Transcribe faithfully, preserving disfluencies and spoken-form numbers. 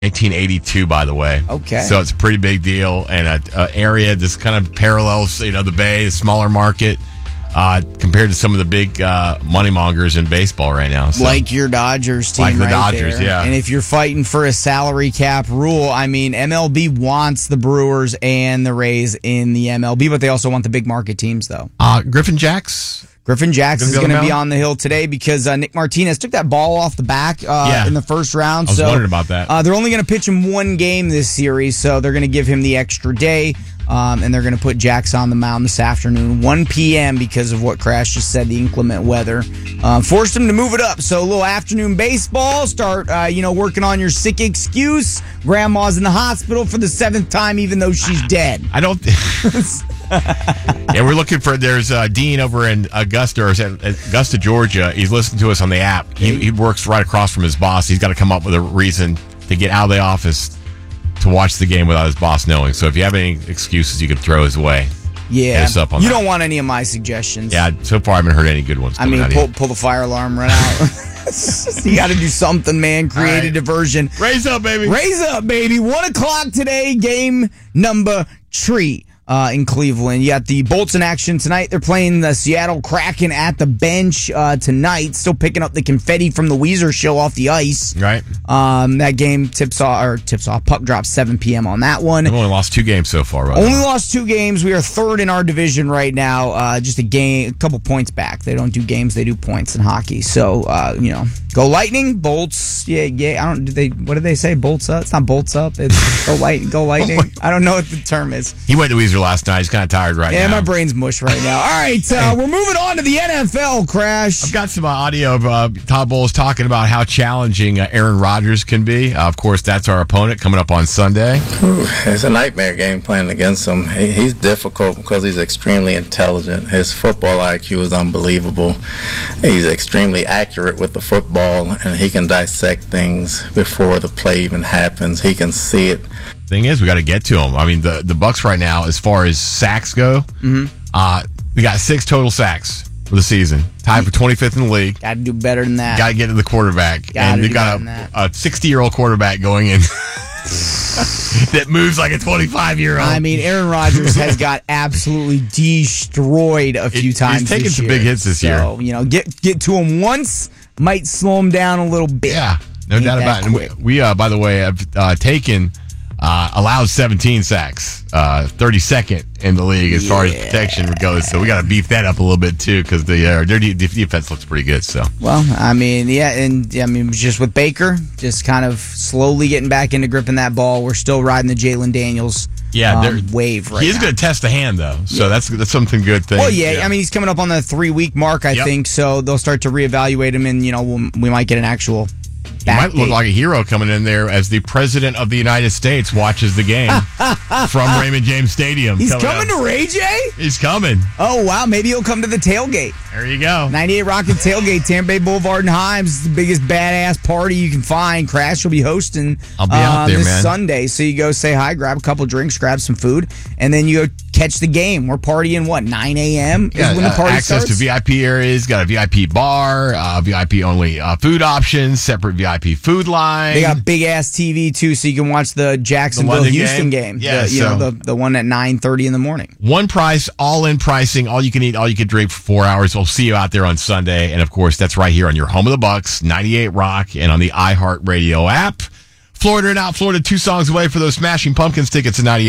nineteen eighty-two, by the way. Okay. So it's a pretty big deal, and an area that's kind of parallels, you know, the Bay, a smaller market, uh, compared to some of the big uh, money mongers in baseball right now. So. Like your Dodgers team, like the right Dodgers, there. yeah. And if you're fighting for a salary cap rule, I mean, M L B wants the Brewers and the Rays in the M L B, but they also want the big market teams, though. Uh, Griffin Jacks. Griffin Jacks is Gonna going be on to the be mound? on the hill today because uh, Nick Martinez took that ball off the back uh, Yeah. in the first round. I was so, wondering about that. Uh, they're only going to pitch him one game this series, so they're going to give him the extra day, um, and they're going to put Jacks on the mound this afternoon, one p.m. because of what Crash just said, the inclement weather. Uh, forced him to move it up, so a little afternoon baseball, start uh, you know, working on your sick excuse. Grandma's in the hospital for the seventh time, even though she's dead. I don't. Yeah, we're looking for. There's uh, Dean over in Augusta, or is it Augusta, Georgia. He's listening to us on the app. He, he works right across from his boss. He's got to come up with a reason to get out of the office to watch the game without his boss knowing. So if you have any excuses, you can throw his way. Yeah, Hit us up on you that. don't want any of my suggestions. Yeah, so far I haven't heard any good ones. I coming mean, out pull, here. pull the fire alarm, run out. You got to do something, man. Create All a right. diversion. Raise up, baby. Raise up, baby. One o'clock today, game number three. Uh, in Cleveland. You got the Bolts in action tonight. They're playing the Seattle Kraken at the bench uh, tonight. Still picking up the confetti from the Weezer show off the ice. Right. Um, that game tips off, or tips off. Puck drops seven p.m. on that one. They've only lost two games so far. Right Only now. lost two games. We are third in our division right now. Uh, just a game, a couple points back. They don't do games; they do points in hockey. So uh, you know, go Lightning, Bolts. Yeah, yeah. I don't. Do they? What did they say? Bolts up? It's not Bolts up. It's go light. Go Lightning. I don't know what the term is. He went to Weezer last night. He's kind of tired right Yeah, now. my brain's mush right now. All right, uh, we're moving on to the N F L. Crash. I've got some uh, audio of uh, Todd Bowles talking about how challenging uh, Aaron Rodgers can be. Uh, of course, that's our opponent coming up on Sunday. Whew, it's a nightmare game playing against him. He, he's difficult because he's extremely intelligent. His football I Q is unbelievable. He's extremely accurate with the football, and he can dissect things before the play even happens. He can see it. Thing is, we got to get to him. I mean, the the Bucks right now, as far as sacks go, mm-hmm. uh, we got six total sacks for the season, tied for twenty-fifth in the league. Got to do better than that. Got to get to the quarterback, Gotta and they do got better than a a sixty-year-old quarterback going in that moves like a twenty-five-year-old. I mean, Aaron Rodgers has got absolutely destroyed a few It- times. he's taken this some year. big hits this so, year. You know, get get to him once might slow him down a little bit. Yeah, no Ain't doubt that about it. And we, quick. we uh, by the way, have uh, taken uh, allowed seventeen sacks, uh, thirty-second in the league as far as protection goes. So we got to beef that up a little bit too, because the uh, their de- defense looks pretty good. So Well, I mean, yeah, and I mean, just with Baker, just kind of slowly getting back into gripping that ball. We're still riding the Jalen Daniels yeah, um, they're- wave right he is now. going to test the hand though, so that's that's something good thing. Well, yeah, I mean, he's coming up on the three week mark, I Yep. think. So they'll start to reevaluate him, and you know, we'll, we might get an actual. He might look backdate. like a hero coming in there as the president of the United States watches the game from Raymond James Stadium. He's coming up. to Ray J? He's coming. Oh, wow. Maybe he'll come to the tailgate. There you go. ninety-eight Rocket Tailgate, Tampa Bay Boulevard and Himes. The biggest badass party you can find. Crash will be hosting I'll be out um, there, this man. Sunday. So you go say hi, grab a couple drinks, grab some food, and then you go catch the game. We're partying, what, nine a.m. is Yeah, when the uh, party access starts? to V I P areas, got a V I P bar, uh, V I P only uh, food options, separate V I P food line. They got big ass T V too, so you can watch the Jacksonville London Houston game? game. Yeah, the, you so- know the the one at nine thirty in the morning. One price, all in pricing, all you can eat, all you can drink for four hours. We'll see you out there on Sunday. And of course, that's right here on your home of the Bucks, ninety-eight Rock, and on the iHeartRadio app. Florida and out, Florida, two songs away for those Smashing Pumpkins tickets at ninety-eight.